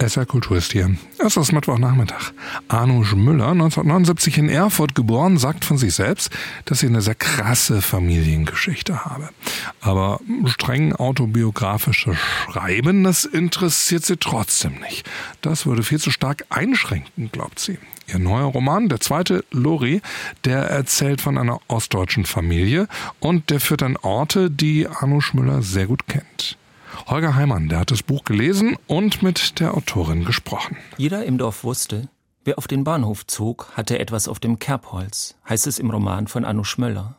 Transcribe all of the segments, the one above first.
SR Kultur ist hier. Es ist Mittwochnachmittag. Anusch Müller, 1979 in Erfurt geboren, sagt von sich selbst, dass sie eine sehr krasse Familiengeschichte habe. Aber streng autobiografisches Schreiben, das interessiert sie trotzdem nicht. Das würde viel zu stark einschränken, glaubt sie. Ihr neuer Roman, der zweite, Lori, der erzählt von einer ostdeutschen Familie und der führt an Orte, die Anusch Müller sehr gut kennt. Holger Heimann, der hat das Buch gelesen und mit der Autorin gesprochen. Jeder im Dorf wusste, wer auf den Bahnhof zog, hatte etwas auf dem Kerbholz, heißt es im Roman von Anusch Müller.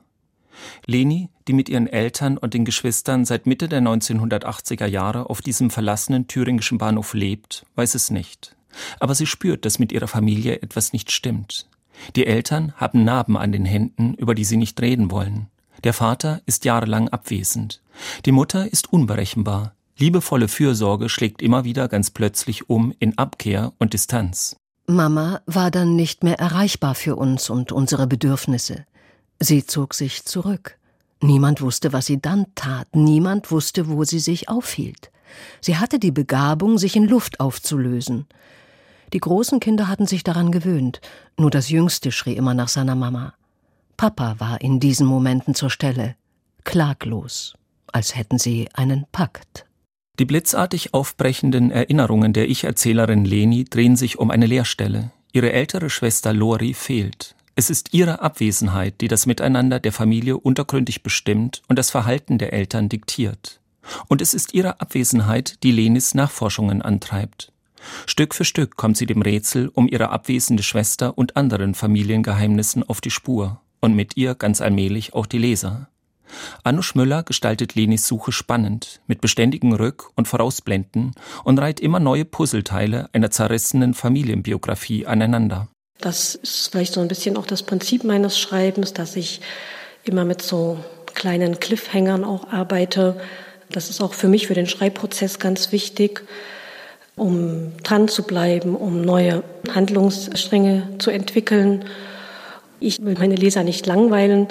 Leni, die mit ihren Eltern und den Geschwistern seit Mitte der 1980er Jahre auf diesem verlassenen thüringischen Bahnhof lebt, weiß es nicht. Aber sie spürt, dass mit ihrer Familie etwas nicht stimmt. Die Eltern haben Narben an den Händen, über die sie nicht reden wollen. Der Vater ist jahrelang abwesend. Die Mutter ist unberechenbar. Liebevolle Fürsorge schlägt immer wieder ganz plötzlich um in Abkehr und Distanz. Mama war dann nicht mehr erreichbar für uns und unsere Bedürfnisse. Sie zog sich zurück. Niemand wusste, was sie dann tat. Niemand wusste, wo sie sich aufhielt. Sie hatte die Begabung, sich in Luft aufzulösen. Die großen Kinder hatten sich daran gewöhnt. Nur das Jüngste schrie immer nach seiner Mama. Papa war in diesen Momenten zur Stelle, klaglos, als hätten sie einen Pakt. Die blitzartig aufbrechenden Erinnerungen der Ich-Erzählerin Leni drehen sich um eine Leerstelle. Ihre ältere Schwester Lori fehlt. Es ist ihre Abwesenheit, die das Miteinander der Familie untergründig bestimmt und das Verhalten der Eltern diktiert. Und es ist ihre Abwesenheit, die Lenis Nachforschungen antreibt. Stück für Stück kommt sie dem Rätsel um ihre abwesende Schwester und anderen Familiengeheimnissen auf die Spur. Und mit ihr ganz allmählich auch die Leser. Anusch Müller gestaltet Lenis Suche spannend, mit beständigen Rück- und Vorausblenden und reiht immer neue Puzzleteile einer zerrissenen Familienbiografie aneinander. Das ist vielleicht so ein bisschen auch das Prinzip meines Schreibens, dass ich immer mit so kleinen Cliffhangern auch arbeite. Das ist auch für mich, für den Schreibprozess ganz wichtig, um dran zu bleiben, um neue Handlungsstränge zu entwickeln. Ich will meine Leser nicht langweilen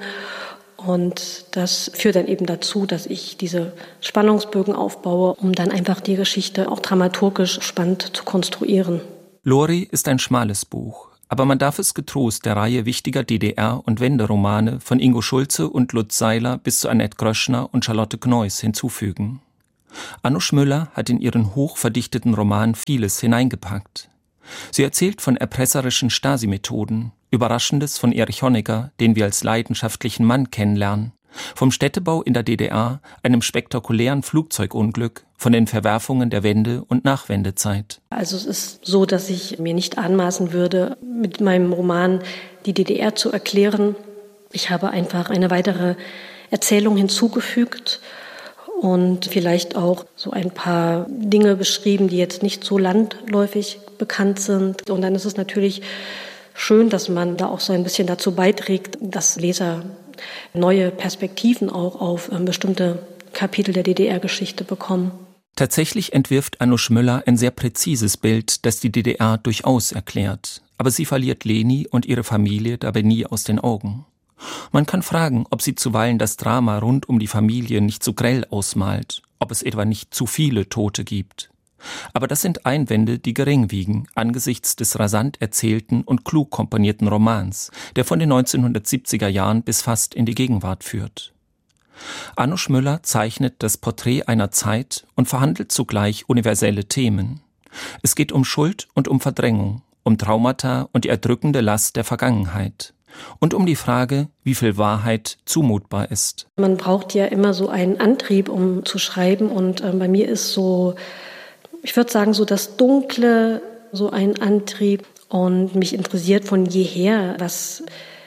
und das führt dann eben dazu, dass ich diese Spannungsbögen aufbaue, um dann einfach die Geschichte auch dramaturgisch spannend zu konstruieren. Lori ist ein schmales Buch, aber man darf es getrost der Reihe wichtiger DDR- und Wenderomane von Ingo Schulze und Lutz Seiler bis zu Annette Gröschner und Charlotte Kneuss hinzufügen. Anusch Müller hat in ihren hochverdichteten Roman vieles hineingepackt. Sie erzählt von erpresserischen Stasi-Methoden, Überraschendes von Erich Honecker, den wir als leidenschaftlichen Mann kennenlernen, vom Städtebau in der DDR, einem spektakulären Flugzeugunglück, von den Verwerfungen der Wende- und Nachwendezeit. Also es ist so, dass ich mir nicht anmaßen würde, mit meinem Roman die DDR zu erklären. Ich habe einfach eine weitere Erzählung hinzugefügt und vielleicht auch so ein paar Dinge beschrieben, die jetzt nicht so landläufig bekannt sind. Und dann ist es natürlich schön, dass man da auch so ein bisschen dazu beiträgt, dass Leser neue Perspektiven auch auf bestimmte Kapitel der DDR-Geschichte bekommen. Tatsächlich entwirft Anusch Müller ein sehr präzises Bild, das die DDR durchaus erklärt. Aber sie verliert Leni und ihre Familie dabei nie aus den Augen. Man kann fragen, ob sie zuweilen das Drama rund um die Familie nicht zu grell ausmalt, ob es etwa nicht zu viele Tote gibt. Aber das sind Einwände, die gering wiegen, angesichts des rasant erzählten und klug komponierten Romans, der von den 1970er Jahren bis fast in die Gegenwart führt. Anusch Müller zeichnet das Porträt einer Zeit und verhandelt zugleich universelle Themen. Es geht um Schuld und um Verdrängung, um Traumata und die erdrückende Last der Vergangenheit. Und um die Frage, wie viel Wahrheit zumutbar ist. Man braucht ja immer so einen Antrieb, um zu schreiben. Und bei mir ist so, ich würde sagen, so das Dunkle, so ein Antrieb. Und mich interessiert von jeher, was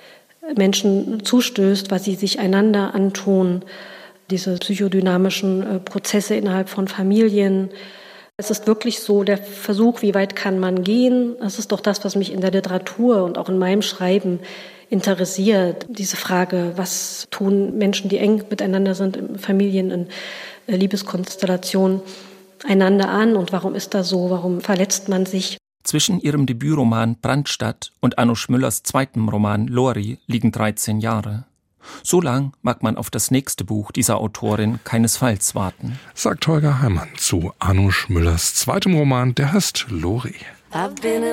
Menschen zustößt, was sie sich einander antun. Diese psychodynamischen Prozesse innerhalb von Familien. Es ist wirklich so der Versuch, wie weit kann man gehen. Das ist doch das, was mich in der Literatur und auch in meinem Schreiben interessiert. Diese Frage, was tun Menschen, die eng miteinander sind, in Familien, in Liebeskonstellationen, einander an und warum ist das so, warum verletzt man sich? Zwischen ihrem Debütroman Brandstadt und Anusch Müllers zweitem Roman Lori liegen 13 Jahre. So lang mag man auf das nächste Buch dieser Autorin keinesfalls warten. Sagt Holger Heimann zu Arno Schmüllers zweitem Roman, der heißt Lori.